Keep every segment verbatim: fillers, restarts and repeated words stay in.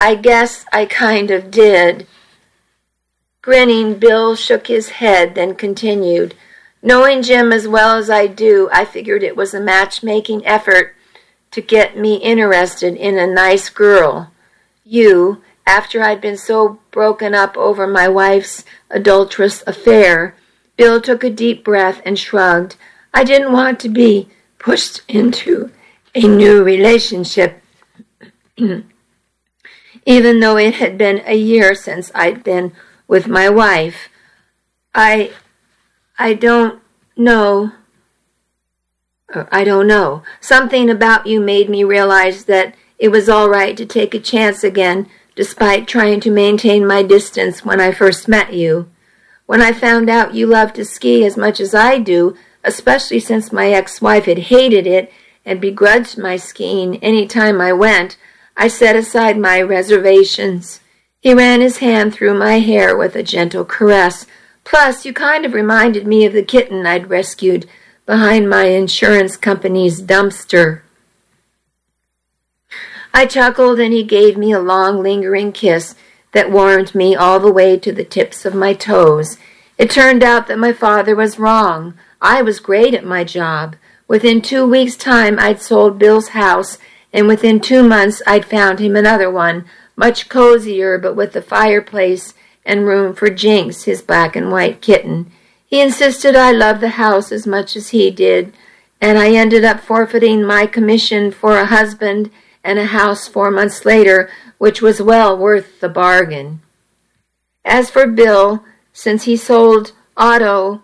I guess I kind of did. Grinning, Bill shook his head, then continued, knowing Jim as well as I do, I figured it was a matchmaking effort to get me interested in a nice girl. You, after I'd been so broken up over my wife's adulterous affair. Bill took a deep breath and shrugged. I didn't want to be pushed into a new relationship, even though it had been a year since I'd been with my wife. I, I don't know, I don't know. Something about you made me realize that it was all right to take a chance again, despite trying to maintain my distance when I first met you. When I found out you loved to ski as much as I do, especially since my ex-wife had hated it and begrudged my skiing any time I went, I set aside my reservations. He ran his hand through my hair with a gentle caress. Plus, you kind of reminded me of the kitten I'd rescued behind my insurance company's dumpster. I chuckled, and he gave me a long, lingering kiss that warmed me all the way to the tips of my toes. It turned out that my father was wrong. I was great at my job. Within two weeks' time, I'd sold Bill's house, and within two months, I'd found him another one, much cozier, but with a fireplace and room for Jinx, his black and white kitten. He insisted I love the house as much as he did, and I ended up forfeiting my commission for a husband and a house four months later, which was well worth the bargain. As for Bill, since he sold auto,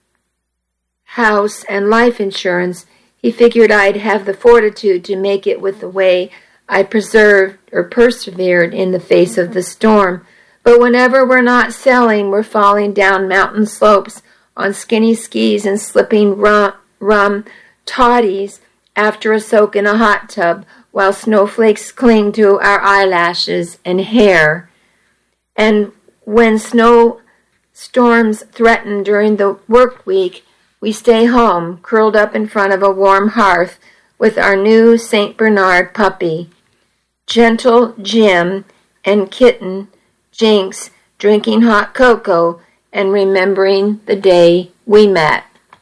house, and life insurance, he figured I'd have the fortitude to make it with the way I preserved or persevered in the face of the storm. But whenever we're not selling, we're falling down mountain slopes on skinny skis and slipping rum, rum toddies after a soak in a hot tub, while snowflakes cling to our eyelashes and hair. And when snow storms threaten during the work week, we stay home, curled up in front of a warm hearth with our new Saint Bernard puppy, gentle Jim, and kitten Jinx, drinking hot cocoa and remembering the day we met.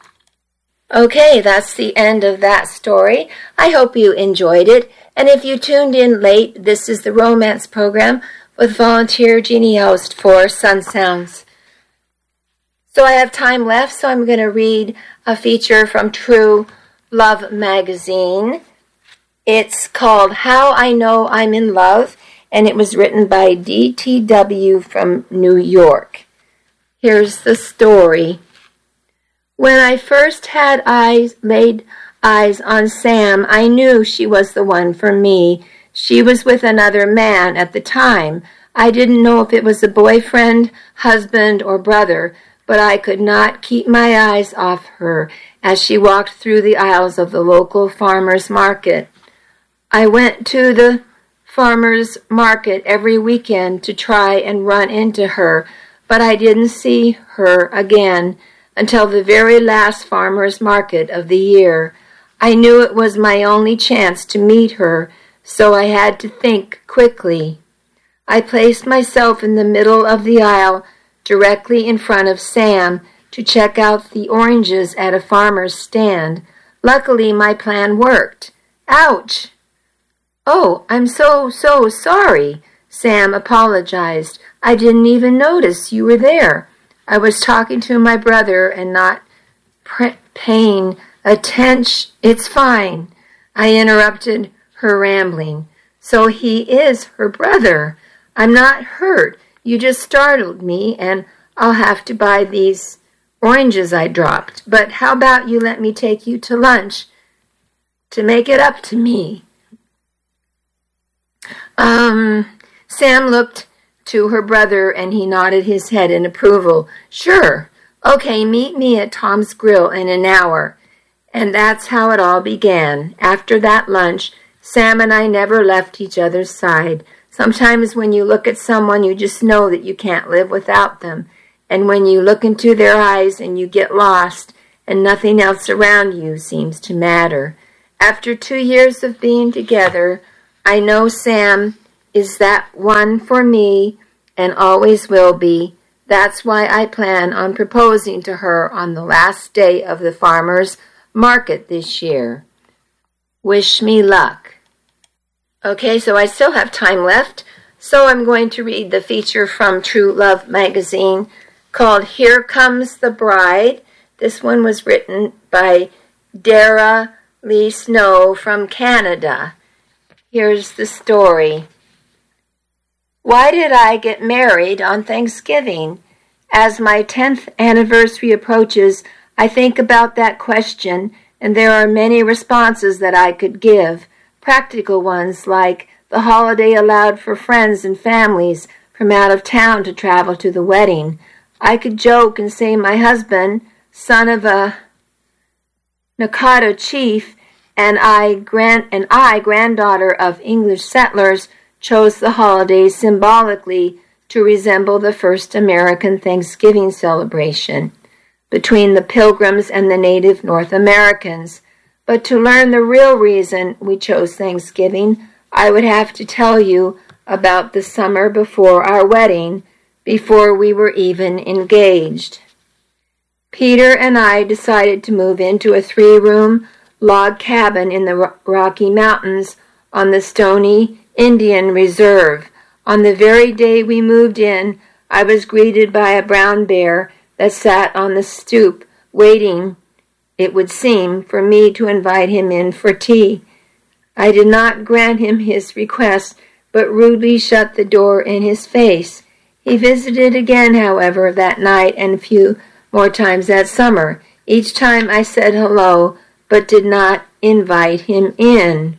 Okay, that's the end of that story. I hope you enjoyed it. And if you tuned in late, this is the Romance Program with volunteer Jeannie Host for Sun Sounds. So I have time left, so I'm going to read a feature from True Love magazine. It's called How I Know I'm in Love, and it was written by D T W from New York. Here's the story. When I first had eyes laid eyes on Sam, I knew she was the one for me. She was with another man at the time. I didn't know if it was a boyfriend, husband, or brother, but I could not keep my eyes off her as she walked through the aisles of the local farmer's market. I went to the farmer's market every weekend to try and run into her, but I didn't see her again until the very last farmer's market of the year. I knew it was my only chance to meet her, so I had to think quickly. I placed myself in the middle of the aisle, directly in front of Sam, to check out the oranges at a farmer's stand. Luckily, my plan worked. Ouch! Oh, I'm so, so sorry, Sam apologized. I didn't even notice you were there. I was talking to my brother and not pre- paying attention. It's fine, I interrupted her rambling. So he is her brother. I'm not hurt. You just startled me, and I'll have to buy these oranges I dropped. But how about you let me take you to lunch to make it up to me? Um, Sam looked to her brother, and he nodded his head in approval. Sure. Okay, meet me at Tom's Grill in an hour. And that's how it all began. After that lunch, Sam and I never left each other's side. Sometimes when you look at someone, you just know that you can't live without them. And when you look into their eyes and you get lost, and nothing else around you seems to matter. After two years of being together, I know Sam is that one for me and always will be. That's why I plan on proposing to her on the last day of the farmer's market this year. Wish me luck. Okay, so I still have time left, so I'm going to read the feature from True Love magazine called Here Comes the Bride. This one was written by Dara Lee Snow from Canada. Here's the story. Why did I get married on Thanksgiving? As my tenth anniversary approaches, I think about that question, and there are many responses that I could give. Practical ones like the holiday allowed for friends and families from out of town to travel to the wedding. I could joke and say my husband, son of a Nakota chief, and I, grand, and I, granddaughter of English settlers, chose the holiday symbolically to resemble the first American Thanksgiving celebration between the Pilgrims and the native North Americans. But to learn the real reason we chose Thanksgiving, I would have to tell you about the summer before our wedding, before we were even engaged. Peter and I decided to move into a three-room log cabin in the Rocky Mountains on the Stony Indian Reserve. On the very day we moved in, I was greeted by a brown bear that sat on the stoop, waiting, it would seem, for me to invite him in for tea. I did not grant him his request, but rudely shut the door in his face. He visited again, however, that night and a few more times that summer. Each time I said hello, but did not invite him in.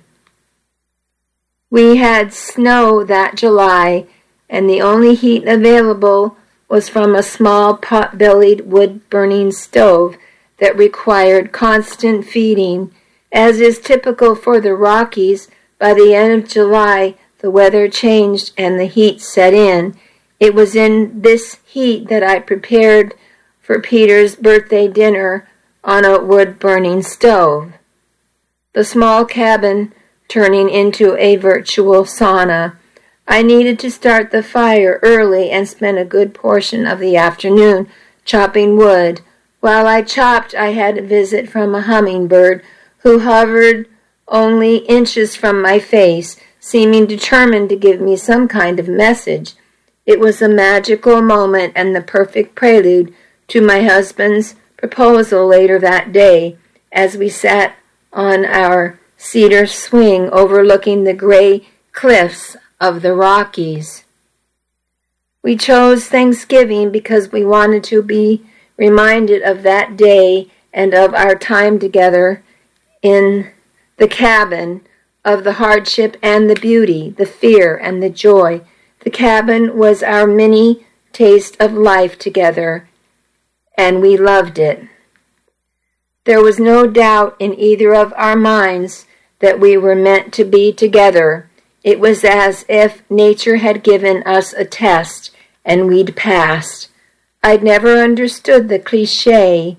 We had snow that July, and the only heat available was from a small pot-bellied wood-burning stove that required constant feeding. As is typical for the Rockies, by the end of July, the weather changed and the heat set in. It was in this heat that I prepared for Peter's birthday dinner on a wood-burning stove. The small cabin turning into a virtual sauna. I needed to start the fire early and spent a good portion of the afternoon chopping wood. While I chopped, I had a visit from a hummingbird who hovered only inches from my face, seeming determined to give me some kind of message. It was a magical moment and the perfect prelude to my husband's proposal later that day, as we sat on our cedar swing overlooking the gray cliffs of the Rockies. We chose Thanksgiving because we wanted to be reminded of that day and of our time together in the cabin, of the hardship and the beauty, the fear and the joy. The cabin was our mini taste of life together, and we loved it. There was no doubt in either of our minds that we were meant to be together. It was as if nature had given us a test and we'd passed. I'd never understood the cliché,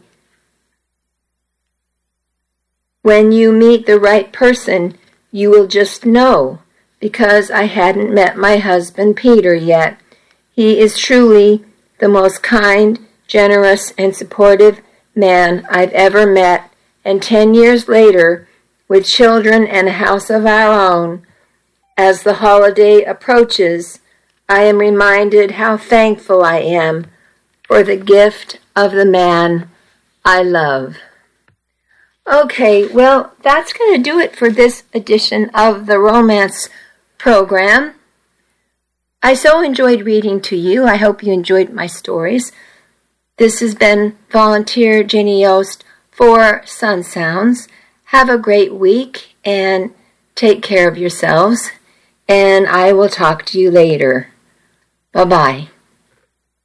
when you meet the right person, you will just know, because I hadn't met my husband Peter yet. He is truly the most kind, generous, and supportive man I've ever met, and ten years later, with children and a house of our own, as the holiday approaches, I am reminded how thankful I am for the gift of the man I love. Okay, well, that's going to do it for this edition of the Romance Program. I so enjoyed reading to you. I hope you enjoyed my stories. This has been Volunteer Jenny Yost for Sun Sounds. Have a great week and take care of yourselves. And I will talk to you later. Bye-bye.